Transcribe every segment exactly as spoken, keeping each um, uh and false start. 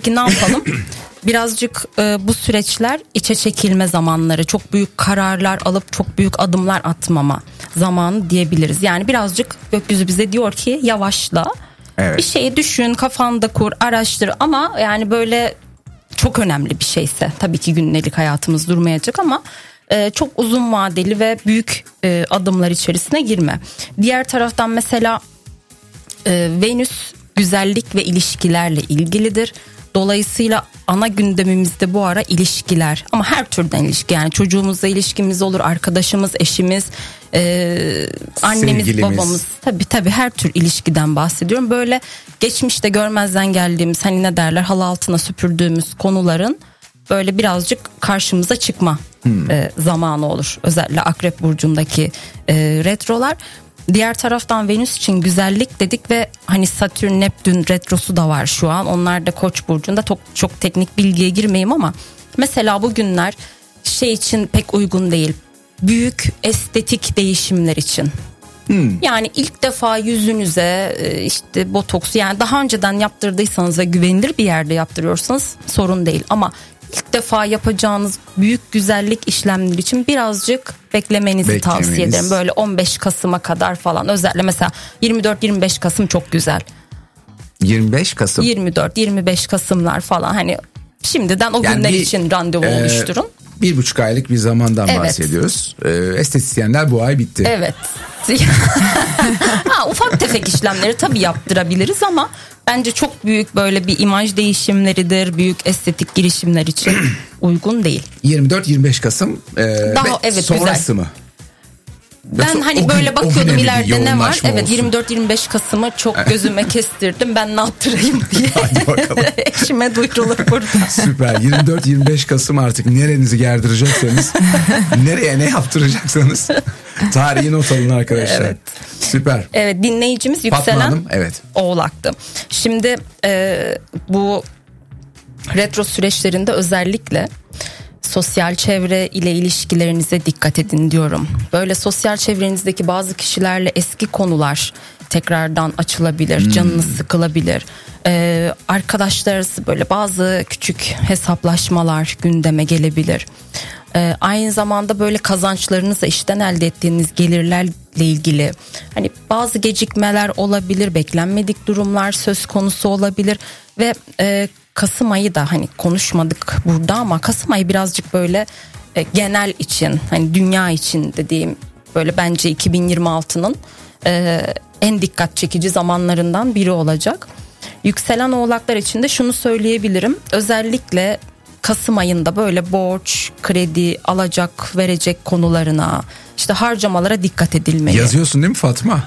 Peki ne yapalım? Birazcık e, bu süreçler içe çekilme zamanları, çok büyük kararlar alıp çok büyük adımlar atmama zamanı diyebiliriz. Yani birazcık gökyüzü bize diyor ki yavaşla. Evet. Bir şeyi düşün, kafanda kur, araştır ama yani böyle çok önemli bir şeyse tabii ki gündelik hayatımız durmayacak ama e, çok uzun vadeli ve büyük e, adımlar içerisine girme. Diğer taraftan mesela e, Venüs güzellik ve ilişkilerle ilgilidir. Dolayısıyla ana gündemimizde bu ara ilişkiler, ama her türden ilişki, yani çocuğumuzla ilişkimiz olur, arkadaşımız, eşimiz, e, annemiz, sevgilimiz. Babamız, tabii tabii her tür ilişkiden bahsediyorum. Böyle geçmişte görmezden geldiğimiz, hani ne derler, halı altına süpürdüğümüz konuların böyle birazcık karşımıza çıkma hmm. e, zamanı olur. Özellikle Akrep burcundaki e, retrolar. Diğer taraftan Venüs için güzellik dedik ve hani Satürn, Neptün retrosu da var şu an. Onlar da Koç burcunda. Çok, çok teknik bilgiye girmeyeyim ama mesela bugünler şey için pek uygun değil. Büyük estetik değişimler için. Hmm. Yani ilk defa yüzünüze işte botoks, yani daha önceden yaptırdıysanız ve güvenilir bir yerde yaptırıyorsanız sorun değil. Ama ilk defa yapacağınız büyük güzellik işlemleri için birazcık beklemenizi Beklemeniz. tavsiye ederim. Böyle on beş Kasım'a kadar falan. Özellikle mesela yirmi dört yirmi beş Kasım çok güzel. yirmi beş Kasım yirmi dört yirmi beş Kasımlar falan, hani şimdiden o yani günler bir, için randevu e, oluşturun. Bir buçuk aylık bir zamandan evet. bahsediyoruz. E, estetisyenler bu ay bitti. Evet. ha, ufak tefek işlemleri tabii yaptırabiliriz ama bence çok büyük böyle bir imaj değişimleridir, büyük estetik girişimler için uygun değil. yirmi dört yirmi beş Kasım e, Daha, evet, sonrası güzel. mı? Ben Yoksa hani böyle gün, bakıyordum ileride ne var. Evet, olsun. yirmi dört yirmi beş Kasım'ı çok gözüme kestirdim. Ben ne yaptırayım diye. Hadi bakalım. Eşime duyurulur burada. Süper. yirmi dört yirmi beş Kasım artık nerenizi gerdireceksanız, nereye ne yaptıracaksanız tarihi not alın arkadaşlar. Evet. Süper. Evet, dinleyicimiz Yükselen Fatma Hanım, evet. Oğlak'tı. Şimdi e, bu retro süreçlerinde özellikle sosyal çevre ile ilişkilerinize dikkat edin diyorum. Böyle sosyal çevrenizdeki bazı kişilerle eski konular tekrardan açılabilir, hmm. canınız sıkılabilir. Ee, arkadaşlar arası böyle bazı küçük hesaplaşmalar gündeme gelebilir. Ee, aynı zamanda böyle kazançlarınızla, işten elde ettiğiniz gelirlerle ilgili hani bazı gecikmeler olabilir, beklenmedik durumlar söz konusu olabilir ve e, Kasım ayı da hani konuşmadık burada ama Kasım ayı birazcık böyle e, genel için, hani dünya için dediğim, böyle bence iki bin yirmi altının e, en dikkat çekici zamanlarından biri olacak. Yükselen oğlaklar için de şunu söyleyebilirim. Özellikle Kasım ayında böyle borç, kredi, alacak, verecek konularına, işte harcamalara dikkat edilmeli. Yazıyorsun değil mi Fatma?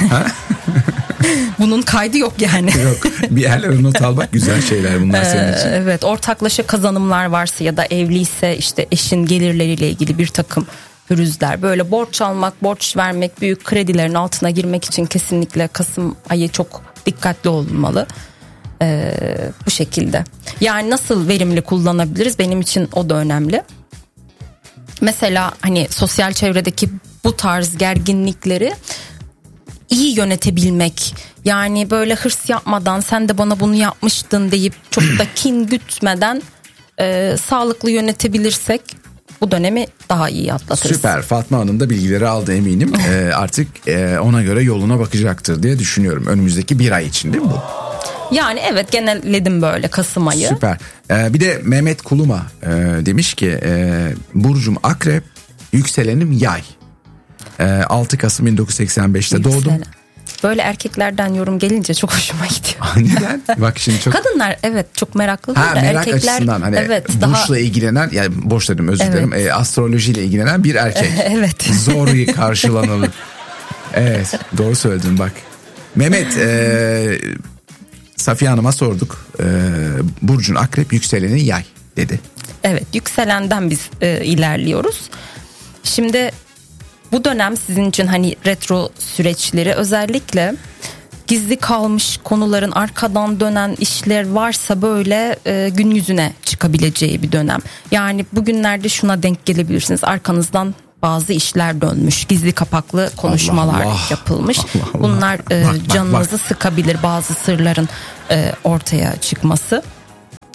Bunun kaydı yok yani. Yok. Bir yerlere not al bak, güzel şeyler bunlar senin için. Evet, ortaklaşa kazanımlar varsa ya da evliyse işte eşin gelirleriyle ilgili bir takım pürüzler. Böyle borç almak, borç vermek, büyük kredilerin altına girmek için kesinlikle Kasım ayı çok dikkatli olunmalı. Ee, bu şekilde. Yani nasıl verimli kullanabiliriz? Benim için o da önemli. Mesela hani sosyal çevredeki bu tarz gerginlikleri iyi yönetebilmek, yani böyle hırs yapmadan sen de bana bunu yapmıştın deyip çok da kin gütmeden e, sağlıklı yönetebilirsek bu dönemi daha iyi atlatırız. Süper. Fatma Hanım da bilgileri aldı eminim. e, artık e, ona göre yoluna bakacaktır diye düşünüyorum. Önümüzdeki bir ay için değil mi bu? Yani evet, genelledim böyle Kasım ayı. Süper. Ee, bir de Mehmet Kuluma e, demiş ki e, burcum Akrep, yükselenim Yay. E, altı Kasım bin dokuz yüz seksen beşte Yükselen. doğdum. Böyle erkeklerden yorum gelince çok hoşuma gidiyor. Neden? Bak şimdi çok. Kadınlar evet çok meraklı. Ha, da merak erkekler açısından hani evet, burçla daha... ilgilenen, yani boş dedim özür evet. dilerim. E, astrolojiyle ilgilenen bir erkek. Evet. Zor karşılanılır. Evet, doğru söyledin bak. Mehmet e, Safiye Hanım'a sorduk. Ee, burcun Akrep, yükselenin Yay dedi. Evet, yükselenden biz e, ilerliyoruz. Şimdi bu dönem sizin için hani retro süreçleri, özellikle gizli kalmış konuların, arkadan dönen işler varsa böyle e, gün yüzüne çıkabileceği bir dönem. Yani bugünlerde şuna denk gelebilirsiniz. Arkanızdan bazı işler dönmüş, gizli kapaklı konuşmalar Allah Allah. yapılmış. Allah Allah. Bunlar e, bak, bak, canınızı bak. sıkabilir, bazı sırların e, ortaya çıkması.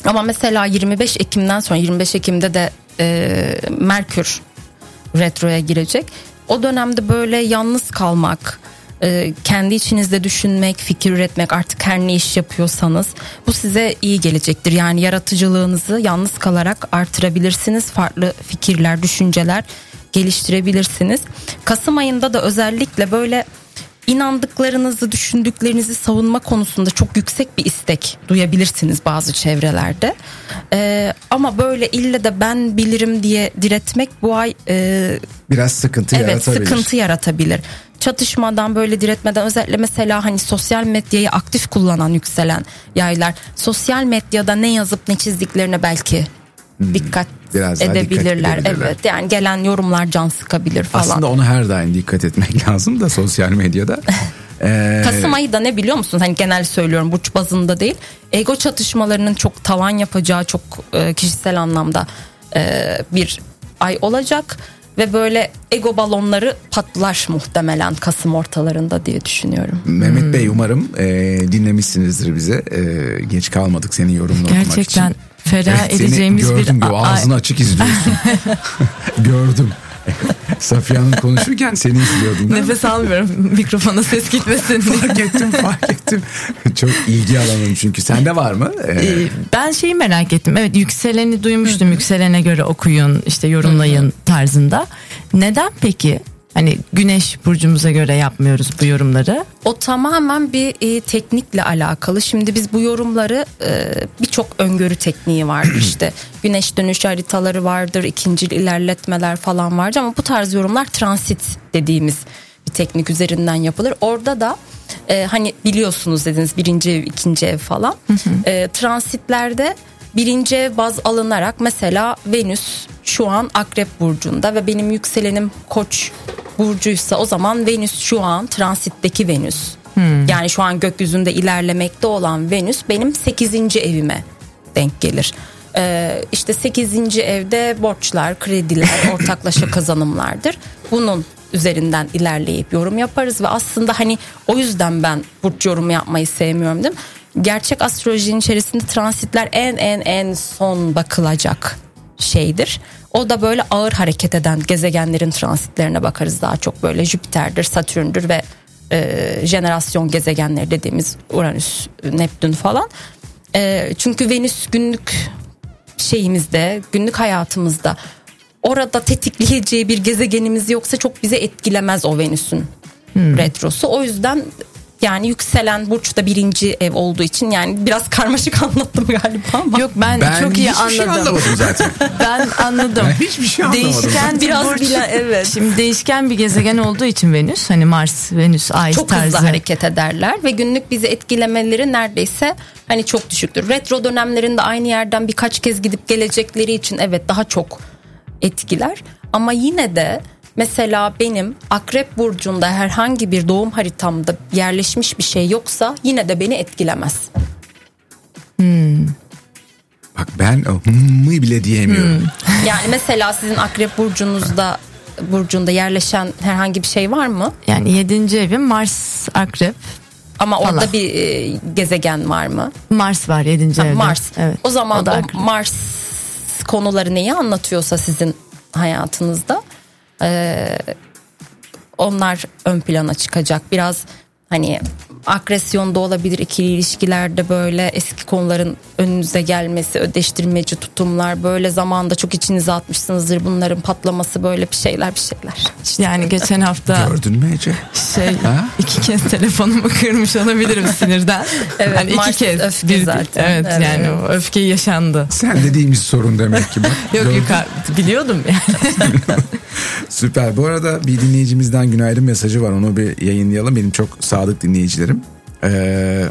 Ama mesela yirmi beş Ekim'den sonra, yirmi beş Ekim'de de e, Merkür retroya girecek. O dönemde böyle yalnız kalmak, e, kendi içinizde düşünmek, fikir üretmek, artık her ne iş yapıyorsanız bu size iyi gelecektir. Yani yaratıcılığınızı yalnız kalarak artırabilirsiniz. Farklı fikirler, düşünceler geliştirebilirsiniz. Kasım ayında da özellikle böyle inandıklarınızı, düşündüklerinizi savunma konusunda çok yüksek bir istek duyabilirsiniz bazı çevrelerde. Ee, ama böyle ille de ben bilirim diye diretmek bu ay e, biraz sıkıntı evet, yaratabilir. Evet, sıkıntı yaratabilir. Çatışmadan, böyle diretmeden, özellikle mesela hani sosyal medyayı aktif kullanan yükselen yaylar sosyal medyada ne yazıp ne çizdiklerine belki Hmm, dikkat edebilirler. Dikkat edebilirler. Evet, yani gelen yorumlar can sıkabilir falan. Aslında ona her daim dikkat etmek lazım da sosyal medyada. ee... Kasım ayı da ne biliyor musunuz? Hani genel söylüyorum, burç bazında değil. Ego çatışmalarının çok tavan yapacağı, çok e, kişisel anlamda e, bir ay olacak ve böyle ego balonları patlar muhtemelen Kasım ortalarında diye düşünüyorum. Mehmet hmm. Bey, umarım e, dinlemişsinizdir bize. E, geç kalmadık senin yorumunu okumak için. Gerçekten ferah evet, edeceğimiz bir... Gördüm, ağzını açık izliyorsun. Gördüm. Safiye Hanım konuşurken seni izliyordum. Nefes almıyorum mikrofona ses gitmesin diye. Fark ettim fark ettim. Çok ilgi alanım çünkü. Sende var mı? Ee... Ben şeyi merak ettim. Evet, yükseleni duymuştum. Yükselene göre okuyun, işte yorumlayın tarzında. Neden peki? Hani güneş burcumuza göre yapmıyoruz bu yorumları. O tamamen bir e, teknikle alakalı. Şimdi biz bu yorumları e, birçok öngörü tekniği vardır. İşte güneş dönüş haritaları vardır, ikincil ilerletmeler falan vardır. Ama bu tarz yorumlar transit dediğimiz bir teknik üzerinden yapılır. Orada da e, hani biliyorsunuz dediniz birinci ev, ikinci ev falan. E, transitlerde birinci ev baz alınarak, mesela Venüs şu an Akrep burcunda ve benim yükselenim Koç burcuysa, o zaman Venüs şu an transitteki Venüs. Hmm. Yani şu an gökyüzünde ilerlemekte olan Venüs benim sekizinci evime denk gelir. Ee, işte sekizinci evde borçlar, krediler, ortaklaşa kazanımlardır. Bunun üzerinden ilerleyip yorum yaparız ve aslında hani o yüzden ben burç yorumu yapmayı sevmiyorum, değil mi? Gerçek astrolojinin içerisinde transitler en en en son bakılacak şeydir. O da böyle ağır hareket eden gezegenlerin transitlerine bakarız daha çok, böyle Jüpiter'dir, Satürn'dür ve e, jenerasyon gezegenleri dediğimiz Uranüs, Neptün falan. E, çünkü Venüs günlük şeyimizde, günlük hayatımızda orada tetikleyeceği bir gezegenimiz yoksa çok bize etkilemez o Venüs'ün hmm. retrosu. O yüzden yani yükselen burçta birinci ev olduğu için, yani biraz karmaşık anlattım galiba ama. Yok, ben, ben çok iyi anladım. Ben hiçbir şey anlamadım zaten. Ben anladım. Ben hiçbir şey anlamadım. Değişken biraz burç, bile, evet. Şimdi değişken bir gezegen olduğu için Venüs, hani Mars, Venüs, Ay çok tarzı. Çok hızlı hareket ederler ve günlük bizi etkilemeleri neredeyse hani çok düşüktür. Retro dönemlerinde aynı yerden birkaç kez gidip gelecekleri için evet daha çok etkiler ama yine de mesela benim Akrep burcunda herhangi bir doğum haritamda yerleşmiş bir şey yoksa yine de beni etkilemez. Hmm. Bak ben hımmı bile diyemiyorum. Hmm. Yani mesela sizin Akrep burcunuzda burcunda yerleşen herhangi bir şey var mı? Yani yedinci evim Mars Akrep. Ama orada Allah. bir e, gezegen var mı? Mars var yedinci evde. Mars. Evet. O zaman o, o Mars konuları neyi anlatıyorsa sizin hayatınızda Ee, onlar ön plana çıkacak. Biraz hani agresyon da olabilir ikili ilişkilerde, böyle eski konuların önünüze gelmesi, ödeştirmeci tutumlar, böyle zamanda çok içinize atmışsınızdır bunların patlaması, böyle bir şeyler bir şeyler. Yani geçen hafta gördün mü Ece? Şey ha? iki kez telefonumu kırmış olabilirim sinirden. Evet, hani iki kez öfke bir, zaten. Evet, evet yani o öfke yaşandı. Sen dediğimiz sorun demek ki. Bak, yok yukarı biliyordum yani. Süper. Bu arada bir dinleyicimizden günaydın mesajı var, onu bir yayınlayalım. Benim çok sadık dinleyicilerim. Ee,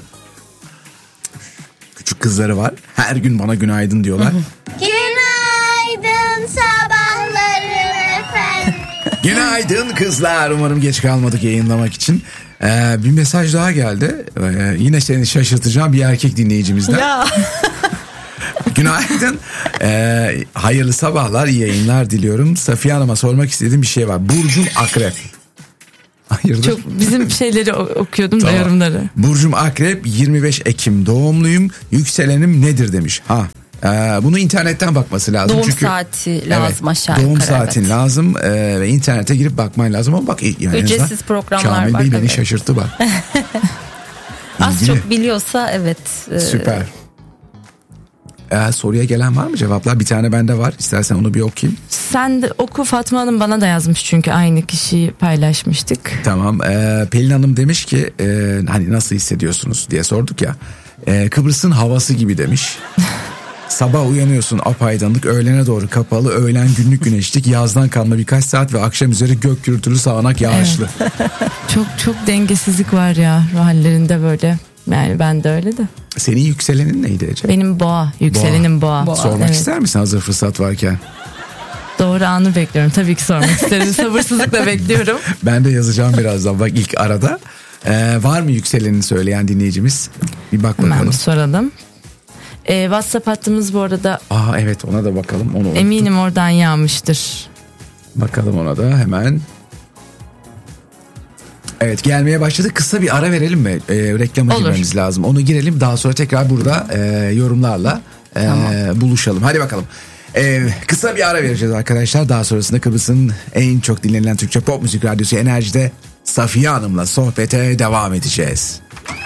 küçük kızları var. Her gün bana günaydın diyorlar. Günaydın sabahları efendim. Günaydın kızlar. Umarım geç kalmadık yayınlamak için. Ee, bir mesaj daha geldi. Ee, yine seni şaşırtacağım bir erkek dinleyicimizden. Ya. Günaydın. Ee, hayırlı sabahlar, iyi yayınlar diliyorum. Safiye Hanım'a sormak istediğim bir şey var. Burcum Akrep. Hayırdır? Çok bizim şeyleri okuyordum tamam. da yorumları. Burcum Akrep, yirmi beş Ekim doğumluyum. Yükselenim nedir demiş. Ha, Ee, bunu internetten bakması lazım. Doğum Çünkü, saati lazım evet, aşağı doğum yukarı. saatin evet. lazım ee, ve internete girip bakman lazım ama bak yani Ücretsiz programlar Kamil var. Bey beni evet. şaşırttı bak. Az İlgili. çok biliyorsa evet. e, Süper. Ee, soruya gelen var mı cevaplar? Bir tane bende var. İstersen onu bir okuyayım. Sen de oku, Fatma Hanım bana da yazmış çünkü aynı kişiyi paylaşmıştık. Tamam. Ee, Pelin Hanım demiş ki e, hani nasıl hissediyorsunuz diye sorduk ya. E, Kıbrıs'ın havası gibi demiş. Sabah uyanıyorsun apaydınlık, öğlene doğru kapalı, öğlen günlük güneşlik, yazdan kalma birkaç saat ve akşam üzeri gök gürültülü, sağanak, yağışlı. Evet. çok çok dengesizlik var ya ruh hallerinde böyle. Yani ben de öyle de. Senin yükselenin neydi Ece? Benim boğa, yükselenim boğa. Boğa. Sormak Evet. ister misin hazır fırsat varken? Doğru anı bekliyorum. Tabii ki sormak isterim. Sabırsızlıkla bekliyorum. Ben de yazacağım birazdan bak ilk arada. Ee, var mı yükselenini söyleyen dinleyicimiz? Bir bak Hemen bakalım. bir soralım. Ee, WhatsApp hattımız bu arada, Aa evet, ona da bakalım. Onu unuttum. eminim oradan yağmıştır. Bakalım ona da hemen. Evet, gelmeye başladı. Kısa bir ara verelim mi? Ee, reklama Olur. girmemiz lazım. Onu girelim, daha sonra tekrar burada e, yorumlarla e, buluşalım. Hadi bakalım. Ee, kısa bir ara vereceğiz arkadaşlar. Daha sonrasında Kıbrıs'ın en çok dinlenilen Türkçe pop müzik radyosu Enerji'de Safiye Hanım'la sohbete devam edeceğiz.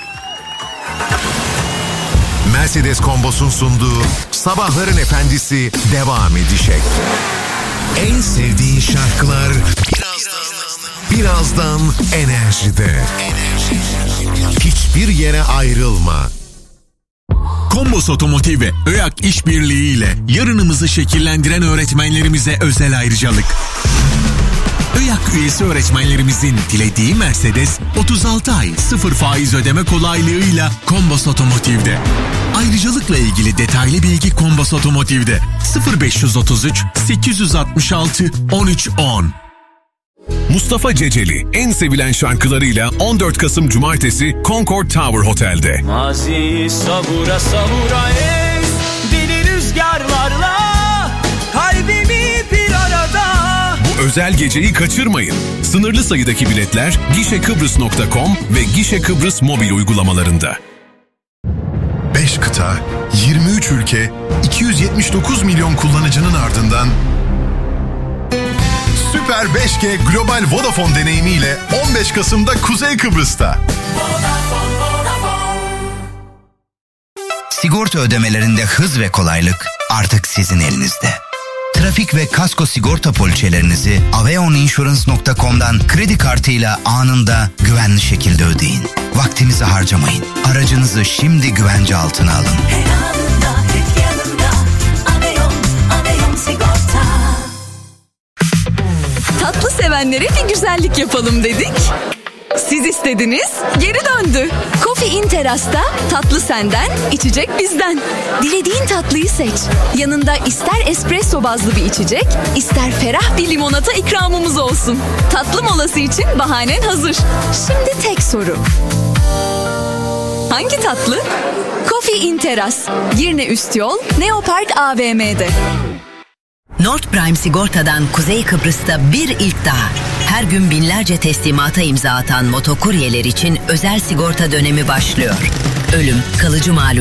Mercedes Kombos'un sunduğu Sabahların Efendisi devam edecek. En sevdiğin şarkılar birazdan, birazdan Enerji'de. Hiçbir yere ayrılma. Kombos Otomotiv ve ÖYAK işbirliği ile yarınımızı şekillendiren öğretmenlerimize özel ayrıcalık. ÖYAK üyesi öğretmenlerimizin dilediği Mercedes otuz altı ay sıfır faiz ödeme kolaylığıyla Kombos Otomotiv'de. Ayrıcalıkla ilgili detaylı bilgi Kombos Otomotiv'de. sıfır beş otuz üç sekiz altı altı on üç on. Mustafa Ceceli en sevilen şarkılarıyla on dört Kasım Cumartesi Concord Tower Hotel'de. Maziyi savura savura es deli rüzgarlarla kalbimi bir arada. Bu özel geceyi kaçırmayın. Sınırlı sayıdaki biletler gişekıbrıs nokta com ve Gişe Kıbrıs mobil uygulamalarında. beş kıta, yirmi üç ülke, iki yüz yetmiş dokuz milyon kullanıcının ardından Süper beş G Global Vodafone deneyimiyle on beş Kasım'da Kuzey Kıbrıs'ta. Sigorta ödemelerinde hız ve kolaylık artık sizin elinizde. Trafik ve kasko sigorta poliçelerinizi aveon insurance nokta com'dan kredi kartıyla anında güvenli şekilde ödeyin. Vaktinizi harcamayın. Aracınızı şimdi güvence altına alın. Her anında, hep yanında. Aveon, Aveon Sigorta. Tatlı sevenlere bir güzellik yapalım dedik. Siz istediniz, geri döndü. Coffee in Terras'ta tatlı senden, içecek bizden. Dilediğin tatlıyı seç. Yanında ister espresso bazlı bir içecek, ister ferah bir limonata ikramımız olsun. Tatlı molası için bahanen hazır. Şimdi tek soru. Hangi tatlı? Coffee in Terras. Girne Üst Yol, Neopark A V M'de. North Prime Sigorta'dan Kuzey Kıbrıs'ta bir ilk daha. Her gün binlerce teslimata imza atan motokuryeler için özel sigorta dönemi başlıyor. Ölüm, kalıcı malum